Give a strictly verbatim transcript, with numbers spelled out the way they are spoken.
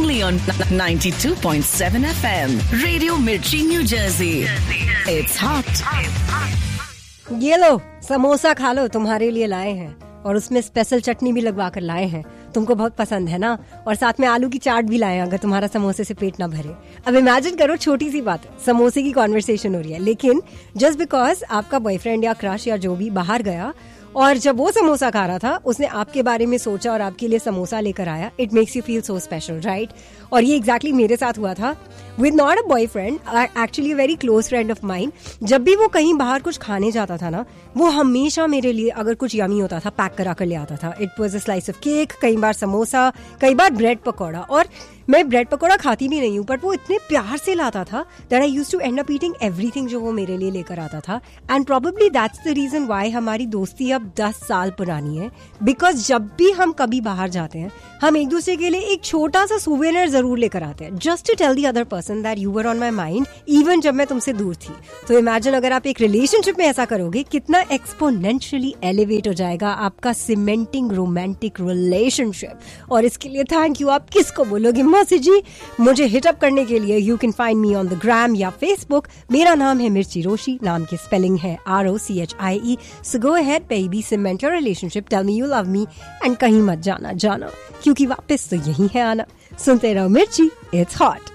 only on ninety-two point seven F M. Radio Mirchi, New Jersey. It's hot. ये लो समोसा खा लो, तुम्हारे लिए लाए हैं और उसमें स्पेशल चटनी भी लगवा कर लाए हैं। तुमको बहुत पसंद है ना, और साथ में आलू की चाट भी लाए हैं अगर तुम्हारा समोसे से पेट ना भरे। अब इमेजिन करो, छोटी सी बात है, समोसे की कॉन्वर्सेशन हो रही है, लेकिन जस्ट बिकॉज आपका बॉयफ्रेंड या क्रश या जो भी बाहर गया और जब वो समोसा खा रहा था उसने आपके बारे में सोचा और आपके लिए समोसा लेकर आया, it makes you feel so special, right? और ये एग्जैक्टली exactly मेरे साथ हुआ था with not a boyfriend, actually a very close friend of mine. जब भी वो कहीं बाहर कुछ खाने जाता था ना, वो हमेशा मेरे लिए अगर कुछ यमी होता था पैक करा कर ले आता था। It was a slice of cake, कई बार समोसा, कई बार ब्रेड पकौड़ा। और मैं ब्रेड पकौड़ा खाती भी नहीं हूँ, बट वो इतने प्यार से लाता था that I used to and up eating everything जो वो मेरे लिए लेकर आता था। And probably that's the reason why हमारी दोस्ती अब दस साल पुरानी है, बिकॉज जब भी हम कभी बाहर जाते हैं हम एक दूसरे के लिए एक छोटा सा सुवेनियर जरूर लेकर आते हैं, just to tell the other person that you were on my mind even जब मैं तुमसे दूर थी। तो इमेजिन अगर आप एक रिलेशनशिप में ऐसा करोगे, कितना एक्सपोनेंशियली एलिवेट हो जाएगा आपका सीमेंटिंग रोमांटिक रिलेशनशिप। और इसके लिए थैंक यू आप किसको बोलोगे? मौसी जी। मुझे हिट अप करने के लिए you can find me on the gram या फेसबुक। मेरा नाम है मिर्ची रोशी, नाम की स्पेलिंग है R O C H I E. So go ahead baby, cement your relationship, tell me you love me and कहीं मत जाना जाना, क्योंकि वापस तो यही है आना। सुनते रहो मिर्ची, इट्स हॉट।